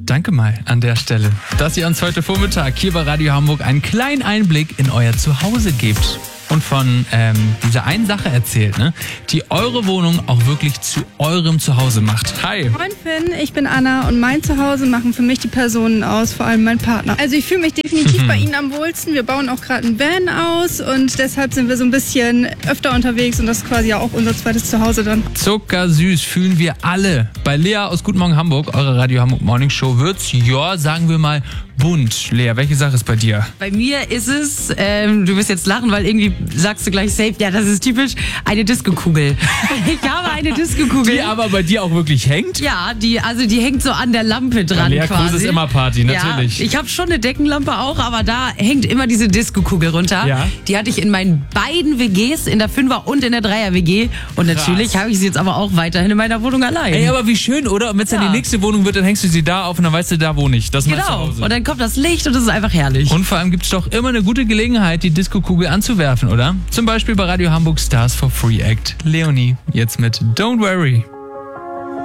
Danke mal an der Stelle, dass ihr uns heute Vormittag hier bei Radio Hamburg einen kleinen Einblick in euer Zuhause gebt. Und von dieser einen Sache erzählt, ne, die eure Wohnung auch wirklich zu eurem Zuhause macht. Hi. Moin Finn, ich bin Anna und mein Zuhause machen für mich die Personen aus, vor allem mein Partner. Also ich fühle mich definitiv bei Ihnen am wohlsten. Wir bauen auch gerade einen Van aus und deshalb sind wir so ein bisschen öfter unterwegs und das ist quasi ja auch unser zweites Zuhause dann. Zuckersüß fühlen wir alle. Bei Lea aus Guten Morgen Hamburg, eure Radio Hamburg Morning Show, wird's, ja, sagen wir mal, bunt. Lea, welche Sache ist bei dir? Bei mir ist es, du wirst jetzt lachen, weil irgendwie sagst du gleich safe, ja, das ist typisch, eine Diskokugel. Ich habe eine Diskokugel. Die aber bei dir auch wirklich hängt? Ja, die hängt so an der Lampe dran Lea quasi. Kruse ist immer Party, natürlich. Ja, ich habe schon eine Deckenlampe auch, aber da hängt immer diese Diskokugel runter. Ja. Die hatte ich in meinen beiden WGs, in der 5er und in der 3er WG. Und natürlich habe ich sie jetzt aber auch weiterhin in meiner Wohnung allein. Ey, aber wie schön, oder? Und wenn es dann die nächste Wohnung wird, dann hängst du sie da auf und dann weißt du, da wohne ich. Das ist mein Zuhause. Und dann kommt das Licht und das ist einfach herrlich. Und vor allem gibt es doch immer eine gute Gelegenheit, die Diskokugel anzuwerfen, oder? Zum Beispiel bei Radio Hamburg Stars for Free Act. Leonie, jetzt mit Don't Worry.